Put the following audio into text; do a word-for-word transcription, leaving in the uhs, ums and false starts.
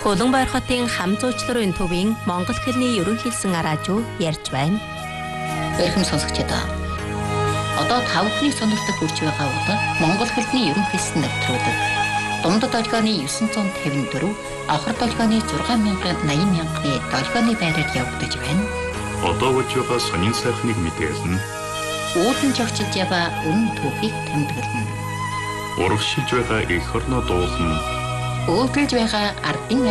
Улаанбаяр хотын хам зуучларын төвийн Монгол хэлний ерөнхийлсөн араажуу ярьж байна. Эрхэм сонсогчдоо. Одоо та бүхний сонирхдаг хүрч байгаа бол Монгол хэлний ерөнхийлсөн нэвтрүүлэг. Дундад долгионы дев'ять пятьдесят четыре, авахар долгионы шесть мянган восемьдесят мянганы долгионы байраар явагдаж байна. Одоо болж байгаа сонин сайхныг мэдээлнэ. Уулын жогчилж яваа өмнө түүхийг тэмдэглэнэ. Урагшилж байгаа эх орноо дуулна. Өөдрөж байгаа ардын